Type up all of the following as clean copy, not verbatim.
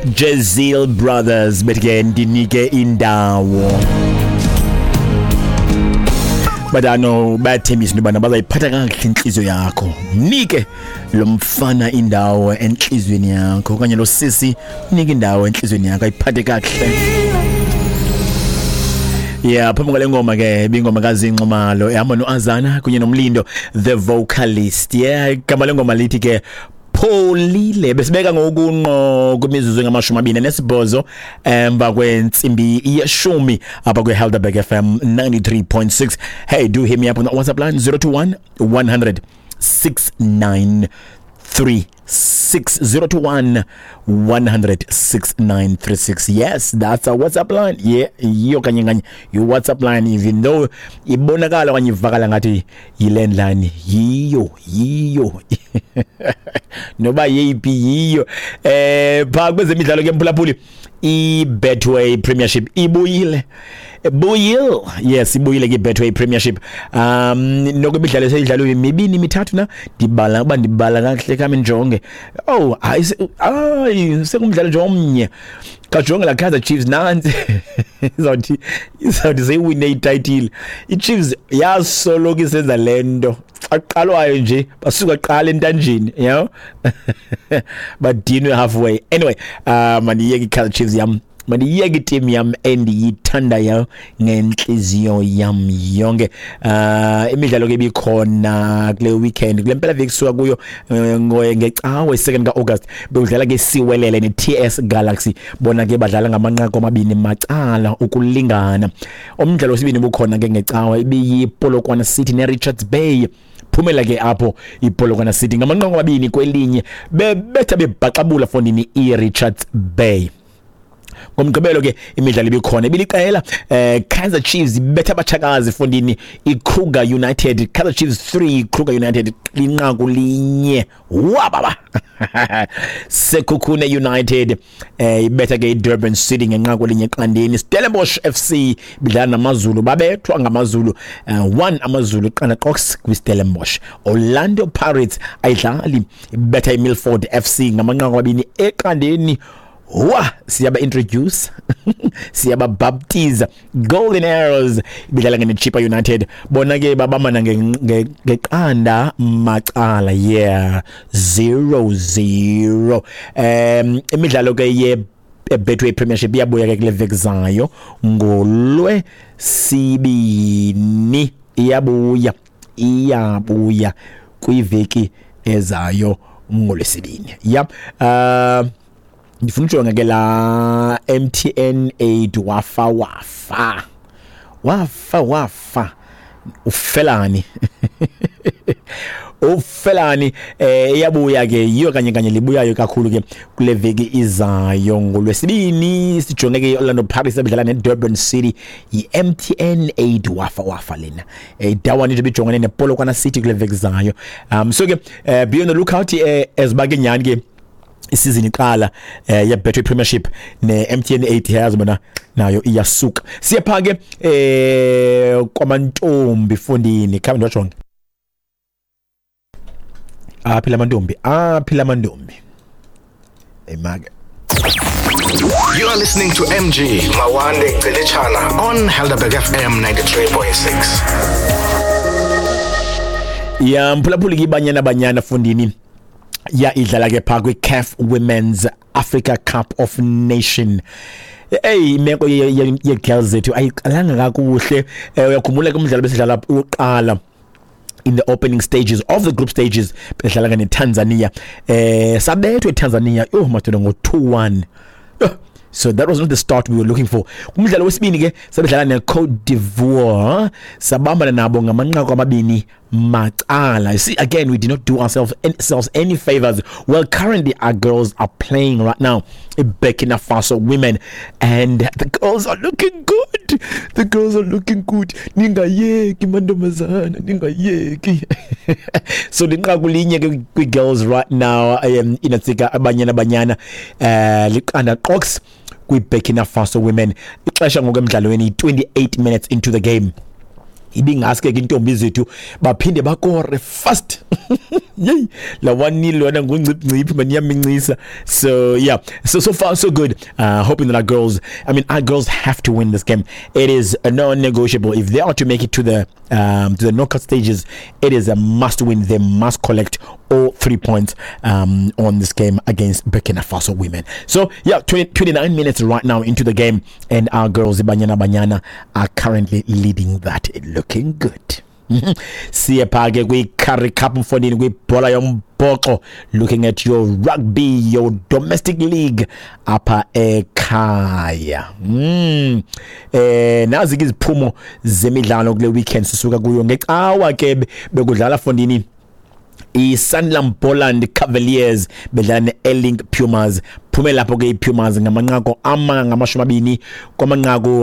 Jezil Brothers betike ndinike indawo badano bathembisa nobana bazayiphatha kahle inhliziyo yakho mnike lo mfana indawo enhlizweni yakho okanye lo sisi mnike indawo enhlizweni yakho ayiphathe kahle. Yeah, phuma ngale ngoma ke bingoma kaZinxumalo ehamba noAzana kunye noMlindo the vocalist. Yeah, igama lengoma lithi ke Pholile. Besibeka ngokunqo kwemizuzu ngama-28 emva kwensimbi yeshumi apha kweHelderberg FM 93.6. Hey, do hit me up on the WhatsApp line 021 100 6936 021 100 6936. Yes, that's our WhatsApp line. Yeah, iyo kanye kanye your WhatsApp line, even though ibonakala kanye ivakala ngathi yilandline, yiyo noba yipi yiyo. Pha kwezemidlalo ke Mphulaphuli iBetway Premiership ibuyile. Yes, ibuyile ke Betway Premiership. Nokwemidlalo eseyidlalwa imibini mithathu na dibala kahle kami njonge. Oh, hayi sekumdlalo nje omnye. Kajonge la Kaizer Chiefs nansi izawuthi seyiwine i-title. I-Chiefs yasoloku isenza lento aqalwayo nje basuka qala entanjini, you know. Badinwe halfway. Anyway, maniyeke i-Kaizer Chiefs yam, maniyeke i-team yam endiyithandayo ngenhliziyo yam yonke. Imidlalo ke ibikhona kule weekend, kule mpela veki suka kuyo ngecawe 2 ka-August bekudlala ke Siwelele ne-TS Galaxy. Bona ke badlala ngamanqaku amabini macala ukulingana. Umdlalo wesibini bukhona ke ngecawe ibiyiPolokwane City ne-Richards Bay. Phumela ke apho iPolokwane City ngamanqaku amabini kwelinye bebetha bebhaqabula fondini iRichards Bay. Ngomgqibelo ke imidlalo ibikhona ibiliqela Kaizer Chiefs betha abachakazi fondini iKruger United. Kaizer Chiefs 3 Kruger United linqaku linye wababa. Sekhukhune United ibetha ke iDurban City ngenqaku linye eqandeni. Stellenbosch FC bidlala namaZulu babethwa ngamaZulu 1 amaZulu qana Qox kwiStellenbosch. Orlando Pirates ayidlali ibetha iMilford FC ngamanqaku amabini eqandeni. Siyaba introduce siyaba baptize Golden Arrows bidlala ngeChippa United. Bona ke babamana ngeqanda macala, yeah, 0-0. Imidlalo ke ye Betway Premiership iyabuya ke kule veki zayo ngolwe sibini, iyabuya kwiveki ezayo ngolwesibini. Yep. Ngifuna ujonga ke la MTN 8 wafa ufelani ufelani iyabuya ke yiyo kanye libuyayo kakhulu ke kule veki izayo ngolwesibini. Sijonge ke Orlando Pirates abadlala neDurban City iMTN 8 wafa lena dawani nje bijongene nePolokwane City kule veki zayo. So ke be on the lookout ezibake nyani ke isizini iqala ya Betway Premiership neMTN 8 yazi bona nayo iyasuka. Siyapha ke kwamantombi fondini khambe ndojonge phila amantombi emake. You are listening to MG Mawande Gcilitshana on Helderberg FM 93.6. Ya Mphulaphuli kibanyana fondini ya idlala ke pha kwiCAF Women's Africa Cup of Nation. Imeko ye girls zethu ayiqalanga kakuhle. Uyakhumbula kumdlalo besidlala uqala in the opening stages of the group stages bedlala neTanzania. Sabethwe eTanzania madoda ngo-2-1. So that was not the start we were looking for. Kumdlalo wesibini ke sabedlala neCote d'Ivoire sabamba nabo ngamanqaku amabini macala. You see, again, we did not do ourselves any favors. Well, currently our girls are playing right now in Burkina Faso women, and the girls are looking good. Ningayeki mantombazana, ningayeki. So the nqakulinye ke girls right now inatsika abanyana liqanda Qox kwi-Burkina Faso women. Ixesha ngokwemidlalweni 28 minutes into the game. Ibingaske ke intombi zethu baphinde bakore fast Yay, la 1-0 lona ngunciphi maniyamincisa. So yeah, so far so good. Hoping that our girls have to win this game. It is a non-negotiable. If they are to make it to the knockout stages, it is a must win. They must collect all 3 points on this game against Burkina Faso women. So yeah, 29 minutes right now into the game, and our girls Banyana are currently leading that, looking good. Siyepha kwi Currie Cup mfondini kwi bhola yombhoxo, looking at your rugby, your domestic league apha ekhaya. Nazi ke iziphumo zemidlalo kule weekend sisuka kuyo. Ngecawa ke bekudlala fondini i-Sanlam Boland Cavaliers bedlala ne-Elink Pumas. Phume lapho ke i-Pumas ngamanqaku ngamashumi kwamanqaku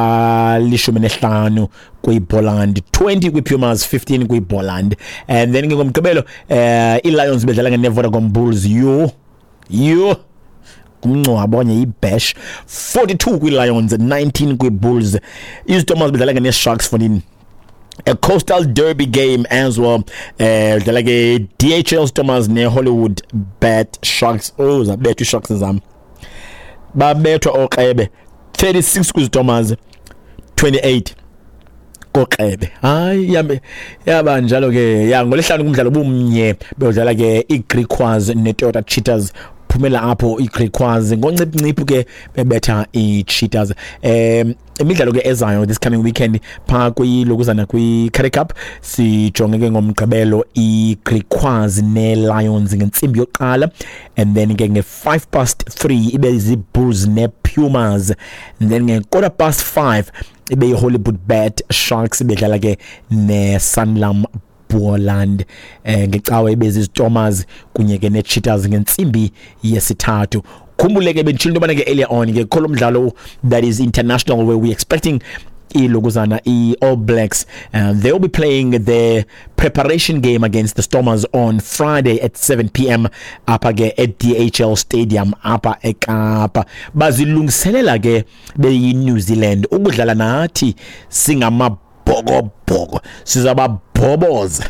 15 kwi-Boland, 20 kwi-Pumas, 15 kwi-Boland. And then ke ngomgqibelo i-Lions bedlala nge-Vodacom Bulls. Yo kumncwabonye ibash, 42 kwi-Lions, 19 kwi-Bulls. Izitomas bedlala nge-Sharks fondini. A Coastal Derby game as well. Like a DHL Thomas near Hollywood Bet Sharks. Oh, that bet to Sharks exam. Babetwa Okebe 36 kwi Thomas, 28 Kokebe. Yaba njalo ke ya ngolesihlanu kumdlalo bomnye bedlala ke iGreekwas neToyota Cheetahs. Phumela apho iGreekwas ngonciphi ke bebetha iCheetahs. Imidlalo ke ezayo this coming weekend pha kuyilokuzana kwi-Currie Cup sijonge ke ngomgqibelo iGreekwas ne-Lions ngensimbi yokuqala, and then ke nge-3:05 ibe zi-Bulls ne-Pumas, and then nge-5:15 ibe yi-Hollywood Bet Sharks bedlala ke ne-Sanlam Boland. Ngecawa ibe zizitomas kunye ke ne-Cheetahs ngensimbi yesithathu. Khumbuleke benchilo into bana ke earlier on ke kholo mdlalo that is international where we expecting ilokuzana All Blacks, and they will be playing the preparation game against the Stormers on Friday at 7 p.m. apha ke at DHL Stadium apha eKapa. Bazilungiselela ke beyi-New Zealand ukudlala nathi singamabhokobhoko, sizababhoboza.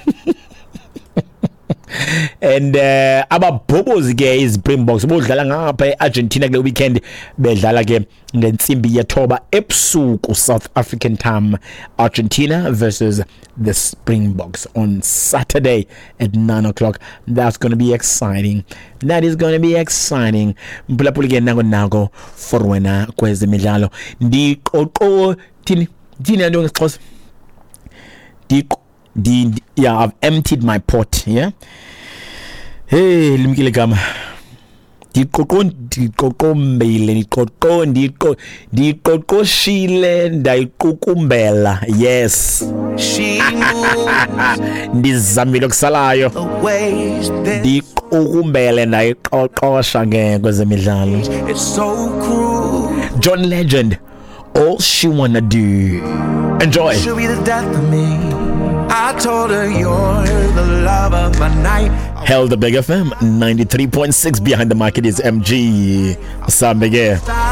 And ababhobozi ke iZispringboks bodlala ngapha eArgentina kule weekend, bedlala ke ngensimbi yethoba ebusuku South African time. Argentina versus the Springboks on Saturday at 9 o'clock. That's going to be exciting. That is going to be exciting. Mphulaphuli ke nako for wena kwezemidlalo. Ndiqoqo thini nto ngesixhosa. Yeah, I've emptied my pot, yeah. Hey, limkile gama. Ndiqoqoshile ndayiqukumbela. Yes. Ndizamile okusalayo. Ndiqukumbele ndayiqoqosha ke kwezemidlalo. It's so cruel. John Legend, all she wanna do. Enjoy. She'll be the death of me. I told her you're the love of my night. Held the Big FM 93.6 behind the market is MG. What's up, Big